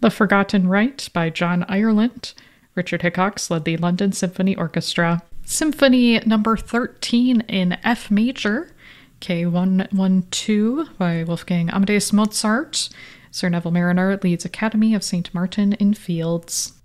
The Forgotten Right by John Ireland. Richard Hickox led the London Symphony Orchestra. Symphony number 13 in F major, K112 by Wolfgang Amadeus Mozart. Sir Neville Mariner leads Academy of St. Martin in Fields.